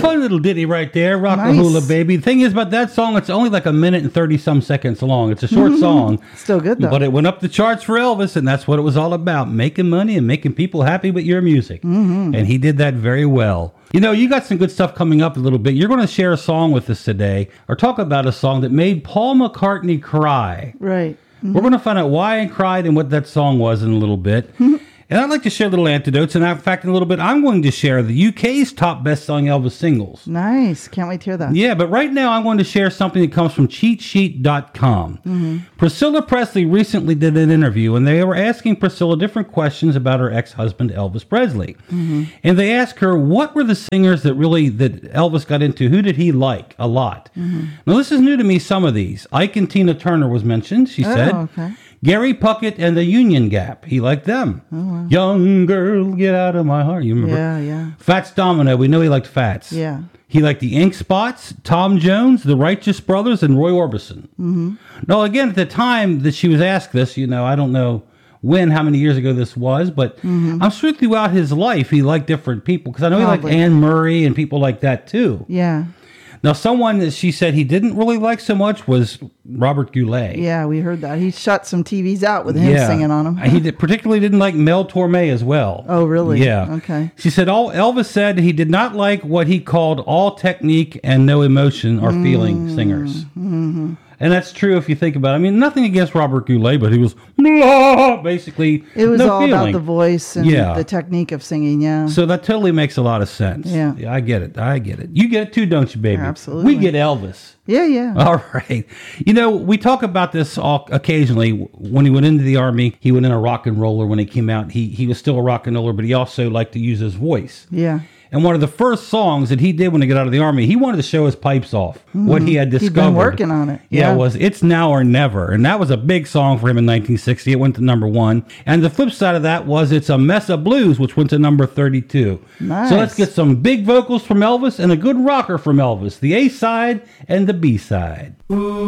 fun little ditty right there, Rock-a-Hula Baby. The thing is about that song, it's only like a minute and 30-some seconds long. It's a short song. Still good, though. But it went up the charts for Elvis, and that's what it was all about, making money and making people happy with your music. And he did that very well. You know, you got some good stuff coming up a little bit. You're going to share a song with us today, or talk about a song that made Paul McCartney cry. Right. We're going to find out why he cried and what that song was in a little bit. And I'd like to share little anecdotes. And in fact, in a little bit, I'm going to share the UK's top best-selling Elvis singles. Nice. Can't wait to hear that. Yeah, but right now I'm going to share something that comes from CheatSheet.com. Priscilla Presley recently did an interview, and they were asking Priscilla different questions about her ex-husband, Elvis Presley. And they asked her, what were the singers that Elvis got into? Who did he like a lot? Now, this is new to me, some of these. Ike and Tina Turner was mentioned, she said. Okay. Gary Puckett and the Union Gap. He liked them. Oh, wow. Young girl, get out of my heart. You remember? Yeah. Fats Domino. We know he liked Fats. Yeah. He liked the Ink Spots, Tom Jones, the Righteous Brothers, and Roy Orbison. Now, again, at the time that she was asked this, you know, I don't know how many years ago this was, but I'm sure throughout his life he liked different people, because I know he liked Anne Murray and people like that too. Yeah. Now, someone that she said he didn't really like so much was Robert Goulet. Yeah, we heard that. He shut some TVs out with him singing on them. He particularly didn't like Mel Torme as well. Oh, really? Yeah. Okay. She said Elvis said he did not like what he called all technique and no emotion or feeling singers. And that's true if you think about it. I mean, nothing against Robert Goulet, but he was basically it was no all feeling. about the voice and the technique of singing, So that totally makes a lot of sense. Yeah. I get it. You get it too, don't you, baby? Yeah, absolutely. We get Elvis. Yeah. All right. You know, we talk about this occasionally. When he went into the Army, he went in a rock and roller. When he came out, he was still a rock and roller, but he also liked to use his voice. Yeah. And one of the first songs that he did when he got out of the Army, he wanted to show his pipes off, what he had discovered. He'd been working on it. Yeah, it was It's Now or Never. And that was a big song for him in 1960. It went to number 1. And the flip side of that was It's a Mess of Blues, which went to number 32. Nice. So let's get some big vocals from Elvis and a good rocker from Elvis, the A side and the B side.